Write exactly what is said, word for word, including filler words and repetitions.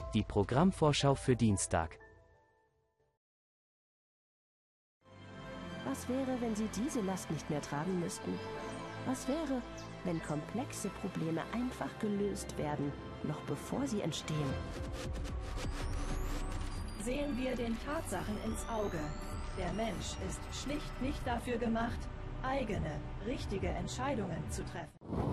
Die Programmvorschau für Dienstag. Was wäre, wenn Sie diese Last nicht mehr tragen müssten? Was wäre, wenn komplexe Probleme einfach gelöst werden, noch bevor sie entstehen? Sehen wir den Tatsachen ins Auge. Der Mensch ist schlicht nicht dafür gemacht, eigene, richtige Entscheidungen zu treffen.